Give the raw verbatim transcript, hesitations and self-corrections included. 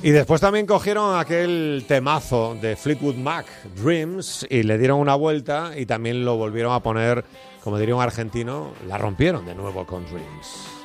Y después también cogieron aquel temazo de Fleetwood Mac, Dreams, y le dieron una vuelta y también lo volvieron a poner, como diría un argentino, la rompieron de nuevo con Dreams.